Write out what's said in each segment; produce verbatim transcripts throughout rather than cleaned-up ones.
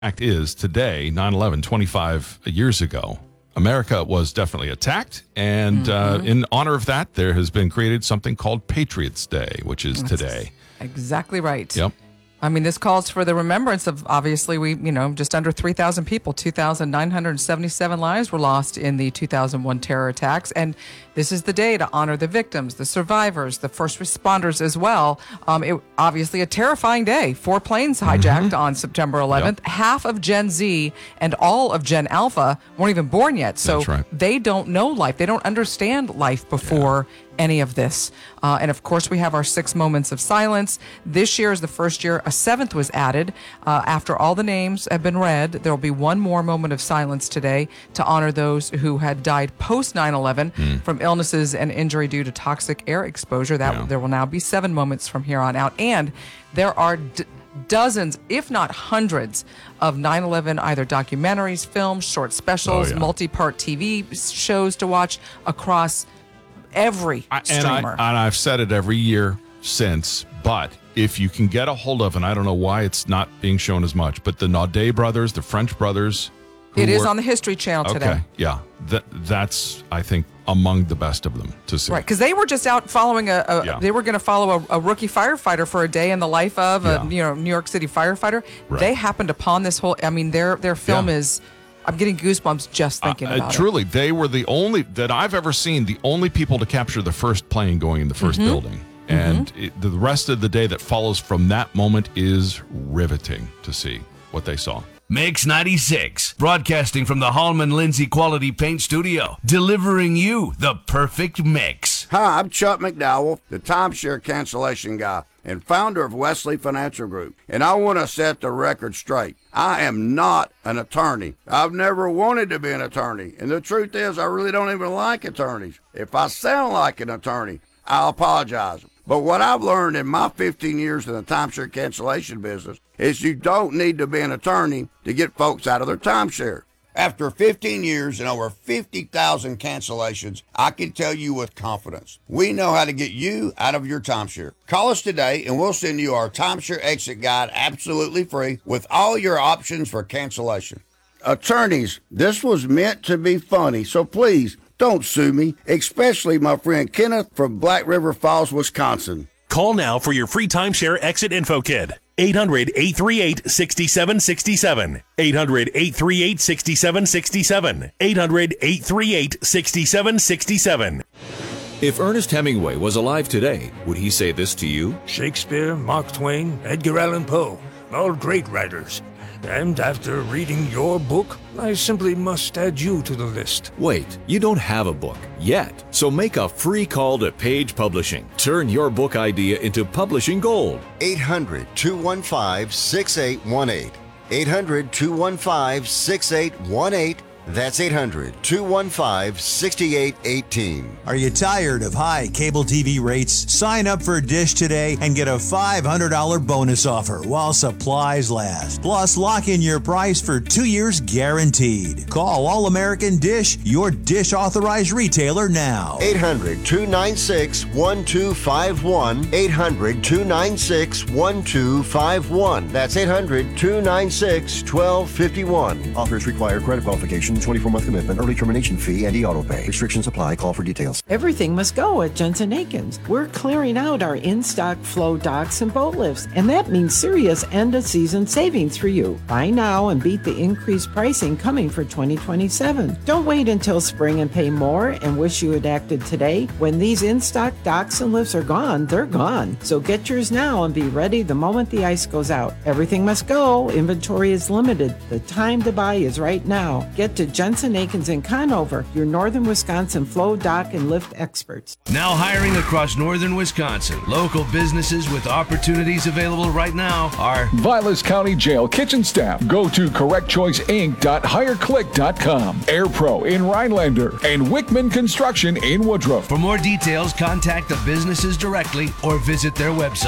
Fact is, today, nine eleven, twenty-five years ago, America was definitely attacked, and mm-hmm. uh, in honor of that, there has been created something called Patriots Day, which is That's today. Exactly right. Yep. I mean, this calls for the remembrance of, obviously, we, you know, just under three thousand people, two thousand nine hundred seventy-seven lives were lost in the two thousand one terror attacks. And this is the day to honor the victims, the survivors, the first responders as well. Um, it obviously a terrifying day. Four planes hijacked mm-hmm. on September eleventh. Yep. Half of Gen Z and all of Gen Alpha weren't even born yet. So That's right. they don't know life. They don't understand life before yeah. any of this. Uh, and of course, we have our six moments of silence. This year is the first year a seventh was added. Uh, after all the names have been read, there will be one more moment of silence today to honor those who had died post nine eleven mm. from illnesses and injury due to toxic air exposure. That yeah. There will now be seven moments from here on out. And there are d- dozens, if not hundreds, of nine eleven either documentaries, films, short specials, oh, yeah. multi-part T V shows to watch across every I, streamer. And, I, and I've said it every year since, but if you can get a hold of, and I don't know why it's not being shown as much, but the Naudet brothers, the French brothers. It is were, on the History Channel today. Okay, yeah. That, that's, I think, among the best of them to see. Right, because they were just out following a, a yeah. they were going to follow a, a rookie firefighter for a day in the life of yeah. a you know New York City firefighter. Right. They happened upon this whole, I mean, their their film yeah. is, I'm getting goosebumps just thinking uh, about uh, truly, it. Truly, they were the only, that I've ever seen, the only people to capture the first plane going in the first mm-hmm. building. And mm-hmm. it, the rest of the day that follows from that moment is riveting to see what they saw. Mix ninety-six, broadcasting from the Hallman Lindsay Quality Paint Studio, delivering you the perfect mix. Hi, I'm Chuck McDowell, the timeshare cancellation guy and founder of Wesley Financial Group, and I want to set the record straight. I am not an attorney. I've never wanted to be an attorney, and the truth is I really don't even like attorneys. If I sound like an attorney, I apologize. But what I've learned in my fifteen years in the timeshare cancellation business is you don't need to be an attorney to get folks out of their timeshare. After fifteen years and over fifty thousand cancellations, I can tell you with confidence, we know how to get you out of your timeshare. Call us today and we'll send you our timeshare exit guide absolutely free with all your options for cancellation. Attorneys, this was meant to be funny, so please don't sue me, especially my friend Kenneth from Black River Falls, Wisconsin. Call now for your free timeshare exit info kit. eight hundred, eight three eight, six seven six seven. eight hundred, eight three eight, six seven six seven. eight hundred, eight three eight, six seven six seven. If Ernest Hemingway was alive today, would he say this to you? Shakespeare, Mark Twain, Edgar Allan Poe, all great writers. And after reading your book, I simply must add you to the list. Wait, you don't have a book yet. So make a free call to Page Publishing. Turn your book idea into publishing gold. eight hundred, two one five, six eight one eight. eight hundred, two one five, six eight one eight. That's eight hundred, two one five, six eight one eight. Are you tired of high cable T V rates? Sign up for Dish today and get a five hundred dollars bonus offer while supplies last. Plus, lock in your price for two years guaranteed. Call All American Dish, your Dish authorized retailer now. eight hundred, two nine six, one two five one. eight hundred, two nine six, one two five one. That's eight hundred, two nine six, one two five one. Offers require credit qualification, twenty-four month commitment, early termination fee, and e-auto pay. Restrictions apply. Call for details. Everything must go at Jensen Akins. We're clearing out our in-stock flow docks and boat lifts, and that means serious end-of-season savings for you. Buy now and beat the increased pricing coming for twenty twenty-seven. Don't wait until spring and pay more and wish you had acted today. When these in-stock docks and lifts are gone, they're gone. So get yours now and be ready the moment the ice goes out. Everything must go. Inventory is limited. The time to buy is right now. Get to Jensen Akins in Conover, your northern Wisconsin flow, dock, and lift experts. Now hiring across northern Wisconsin. Local businesses with opportunities available right now are Vilas County Jail kitchen staff. Go to correct choice inc dot hire click dot com. AirPro in Rhinelander and Wickman Construction in Woodruff. For more details, contact the businesses directly or visit their website.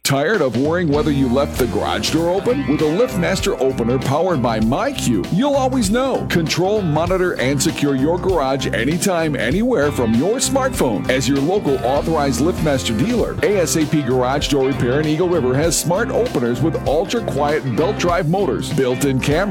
Tired of worrying whether you left the garage door open? With a LiftMaster opener powered by MyQ, you'll always know. Control, monitor, and secure your garage anytime, anywhere from your smartphone. As your local authorized LiftMaster dealer, ASAP Garage Door Repair in Eagle River has smart openers with ultra-quiet belt drive motors, built-in camera,